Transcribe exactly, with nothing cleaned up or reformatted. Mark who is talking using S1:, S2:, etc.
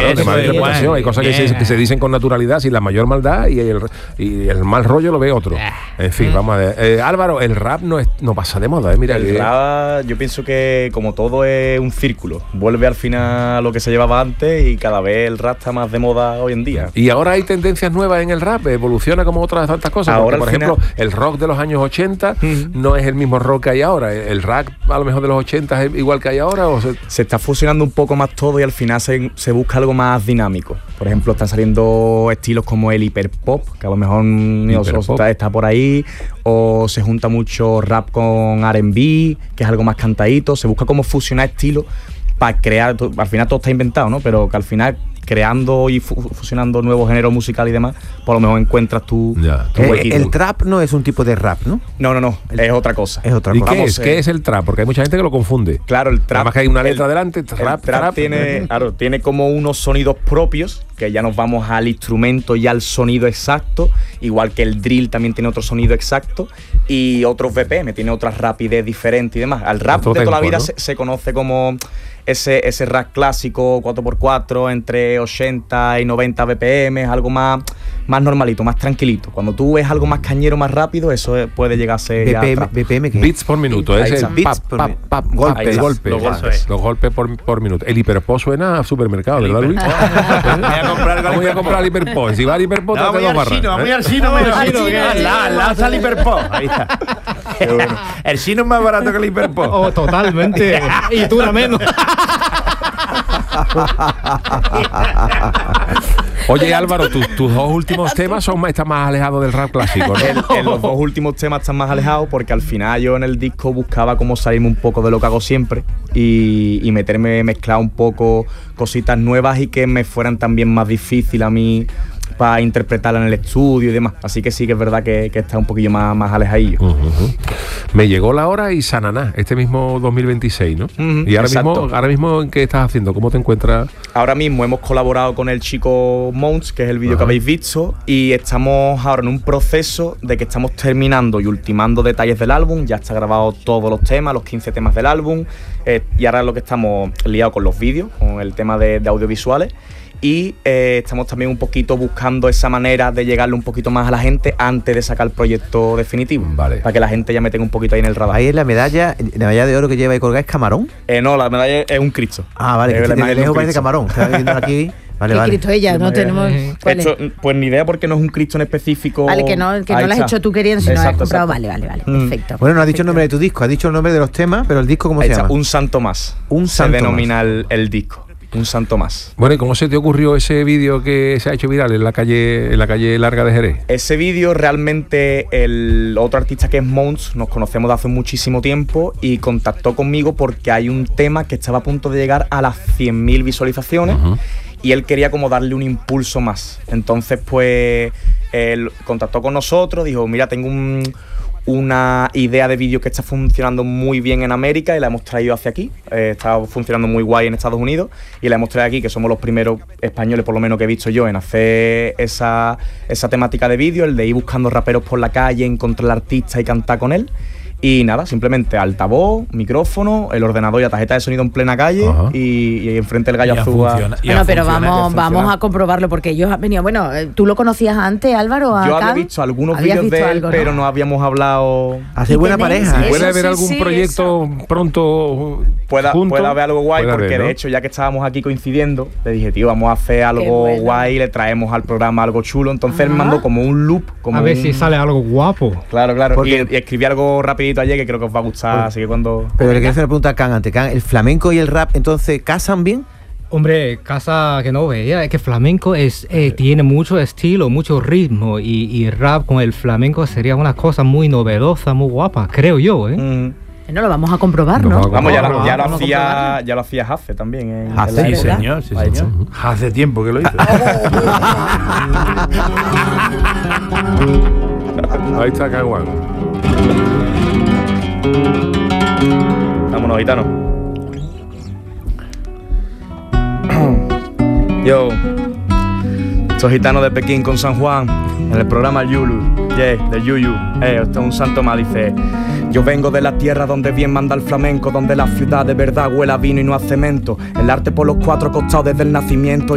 S1: claro, tema de interpretación. Hay cosas que se, que se dicen con naturalidad, sin la mayor maldad, y el, y el mal rollo lo ve otro. En fin, vamos a ver. Eh, Álvaro, el rap no, es, no pasa de moda, ¿eh? Mira,
S2: el
S1: que...
S2: rap, yo pienso que como todo es un círculo. Vuelve al final a lo que se llevaba antes y cada vez el rap está más de moda hoy en día.
S1: Y ahora hay tendencias nuevas en el rap, evoluciona como otras tantas cosas.
S2: Ahora,
S1: porque, por ejemplo, final... el rock de los años ochenta uh-huh. no es el mismo rock que hay ahora. El rap a lo mejor de los ochenta es igual que hay ahora. ¿O se...
S2: se está fusionando un poco más todo y al final se, se busca algo más dinámico. Por ejemplo, están saliendo estilos como el hiperpop, que a lo mejor no, está, está por ahí, o se junta mucho rap con R and B, que es algo más cantadito. Se busca como fusionar estilos para crear, al final todo está inventado, ¿no? Pero que al final creando y fu- fusionando nuevos géneros musicales y demás, por lo mejor encuentras tu, tu
S3: eh, El trap no es un tipo de rap, ¿no?
S2: No, no, no, es otra cosa.
S3: Es otra
S1: ¿Y
S3: cosa.
S1: qué
S2: Vamos,
S1: es?
S2: eh,
S1: ¿Qué es el trap? Porque hay mucha gente que lo confunde.
S2: Claro, el trap.
S1: Además que hay una letra
S2: el,
S1: delante, trap,
S2: el trap,
S1: trap
S2: tiene, claro, tiene como unos sonidos propios, que ya nos vamos al instrumento y al sonido exacto, igual que el drill también tiene otro sonido exacto, y otros B P M, tiene otra rapidez diferente y demás. Al rap otro de toda tempo, la vida, ¿no? se, se conoce como ese, ese rap clásico cuatro por cuatro entre ochenta y noventa B P M, algo más, más normalito, más tranquilito. Cuando tú ves algo más cañero, más rápido, eso puede llegar a ser
S3: B P M,
S2: ya
S3: B P M, ¿qué?
S1: Beats por minuto,
S2: Ahí
S1: es
S2: está.
S1: el pap, pap, pap, golpe, golpe,
S2: los
S1: golpes, los golpes por, por minuto. El hiperpop suena a supermercado, ¿verdad, Luis?
S4: Voy a comprar,
S1: voy a comprar el hiperpop. Si va al hiperpop,
S4: no,
S1: te
S4: voy al chino, voy al chino, voy al chino. Al lado está el hiperpop. Ahí está. Bueno. El chino es más barato que el hiperpop.
S5: Oh, totalmente. Y tú la menos.
S1: Oye, Álvaro, tus, tus dos últimos temas son están más alejados del rap clásico, ¿no?
S2: En, en los dos últimos temas están más alejados porque al final yo en el disco buscaba como salirme un poco de lo que hago siempre y, y meterme, mezclar un poco cositas nuevas y que me fueran también más difícil a mí para interpretarla en el estudio y demás. Así que sí que es verdad que, que está un poquillo más, más alejadillo.
S1: Uh-huh. Me llegó la hora y Sananá, este mismo dos mil veintiséis, ¿no?
S2: Uh-huh,
S1: y ahora
S2: exacto.
S1: mismo, ahora mismo, ¿qué estás haciendo? ¿Cómo te encuentras?
S2: Ahora mismo hemos colaborado con el chico Mons, que es el vídeo uh-huh. que habéis visto, y estamos ahora en un proceso de que estamos terminando y ultimando detalles del álbum. Ya está grabado todos los temas, los quince temas del álbum, eh, y ahora es lo que estamos liados con los vídeos, con el tema de, de audiovisuales. Y eh, estamos también un poquito buscando esa manera de llegarle un poquito más a la gente antes de sacar el proyecto definitivo.
S1: Vale.
S2: Para que la gente ya me tenga un poquito ahí en el radar.
S3: Ahí es la medalla, la medalla de oro que lleva ahí colgada, ¿es camarón?
S2: Eh, no, la medalla es un Cristo.
S3: Ah, vale,
S2: eh,
S3: que de lejos parece camarón. Estaba viendo aquí. Vale,
S6: ¿Qué
S3: vale.
S6: Cristo ella? No tenemos. ¿Cuál
S2: Hecho,
S6: es?
S2: pues ni idea porque no es un Cristo en específico.
S6: Vale, que no, que no lo has hecho tú queriendo, sino
S2: exacto,
S6: has comprado.
S2: exacto.
S6: Vale, vale, vale.
S2: Mm.
S6: Perfecto.
S3: Bueno, no has dicho
S6: perfecto.
S3: el nombre de tu disco, has dicho el nombre de los temas, pero el disco, ¿cómo
S2: Ahí
S3: se
S2: está,
S3: llama?
S2: Un santo más.
S3: Un
S2: se
S3: santo
S2: denomina
S3: más.
S2: el, el disco. Un santo más.
S1: Bueno, ¿y cómo se te ocurrió ese vídeo que se ha hecho viral en la calle, en la calle Larga de Jerez?
S2: Ese vídeo realmente el otro artista que es Mons, nos conocemos de hace muchísimo tiempo y contactó conmigo porque hay un tema que estaba a punto de llegar a las cien mil visualizaciones. Uh-huh. Y él quería como darle un impulso más. Entonces, pues, él contactó con nosotros, dijo, mira, tengo un, una idea de vídeo que está funcionando muy bien en América y la hemos traído hacia aquí. Eh, está funcionando muy guay en Estados Unidos y la hemos traído aquí, que somos los primeros españoles, por lo menos que he visto yo, en hacer esa, esa temática de vídeo, el de ir buscando raperos por la calle, encontrar al artista y cantar con él. Y nada, simplemente altavoz, micrófono, el ordenador y la tarjeta de sonido en plena calle y, y enfrente el gallo azul.
S6: Bueno, pero vamos, vamos a comprobarlo porque ellos han venido. Bueno, ¿tú lo conocías antes, Álvaro?
S2: Yo había visto algunos vídeos de él, algo, ¿no? Pero no habíamos hablado.
S3: Hace buena pareja.
S1: ¿Puede haber
S6: sí,
S1: algún
S6: sí,
S1: proyecto
S6: eso.
S2: pronto? Pueda, puede haber algo guay, puede porque haber, ¿no? De hecho, ya que estábamos aquí coincidiendo, le dije, tío, vamos a hacer algo bueno. guay, le traemos al programa algo chulo. Entonces él me mandó como un loop. Como
S5: a ver
S2: un...
S5: si sale algo guapo.
S2: Claro, claro.
S3: Porque...
S2: Y, y escribí algo rapidito ayer que creo que os va a gustar, bueno, así que cuando...
S3: Pero le quiero hacer una pregunta a Can antes. Can, ¿el flamenco y el rap entonces casan bien?
S5: Hombre, casa que no veía, es que flamenco es, eh, tiene mucho estilo, mucho ritmo y, y rap con el flamenco sería una cosa muy novedosa, muy guapa, creo yo, ¿eh?
S2: Mm.
S6: Bueno, lo vamos a comprobar, ¿no?
S2: Vamos, vamos ya, lo, ya, lo hacía, ya lo hacía Hace también. En,
S3: Hace,
S4: sí, señor, sí, señor. Hace tiempo que lo hizo.
S1: Ahí está Caguán.
S2: Vámonos, gitano. Yo, soy gitano de Pekín con San Juan, en el programa Yulu, yeah, de Yuyu. Eh, esto es un santo mal, dice. Yo vengo de la tierra donde bien manda el flamenco, donde la ciudad de verdad huele a vino y no a cemento. El arte por los cuatro costados desde el nacimiento.